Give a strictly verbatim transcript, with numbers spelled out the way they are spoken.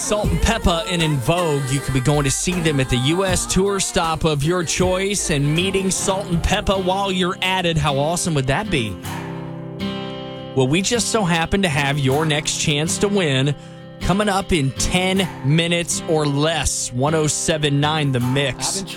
Salt and Peppa and In Vogue. You could be going to see them at the U S tour stop of your choice and meeting Salt and Peppa while you're at it. How awesome would that be? Well, we just so happen to have your next chance to win coming up in ten minutes or less. one oh seven point nine The Mix.